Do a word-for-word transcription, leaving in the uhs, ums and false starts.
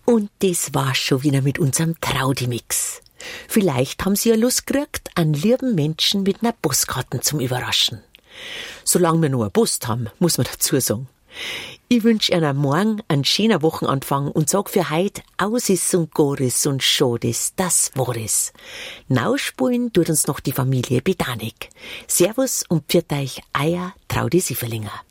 Und das war's schon wieder mit unserem Traudi-Mix. Vielleicht haben Sie ja Lust gekriegt, einen lieben Menschen mit einer Postkarten zum Überraschen. Solange wir noch eine Post haben, muss man dazu sagen. Ich wünsche Ihnen morgen einen schönen Wochenanfang und sag für heute aus ist und Goris und Schodes, das war es. Nauspulen tut uns noch die Familie Bedanik. Servus und pfiat euch, euer Traudi Sieferlinger.